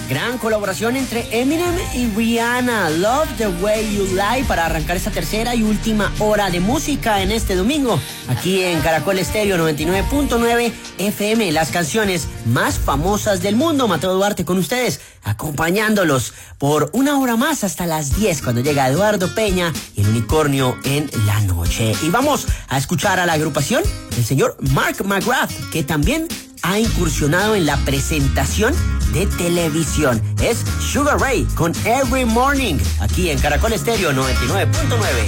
Gran colaboración entre Eminem y Rihanna, Love the Way You Lie, para arrancar esta tercera y última hora de música en este domingo, aquí en Caracol Estéreo 99.9 FM, las canciones más famosas del mundo. Mateo Duarte con ustedes, acompañándolos por una hora más hasta las 10, cuando llega Eduardo Peña y el Unicornio en la noche. Y vamos a escuchar a la agrupación del señor Mark McGrath, que también ha incursionado en la presentación de televisión. Es Sugar Ray con Every Morning, aquí en Caracol Estéreo 99.9.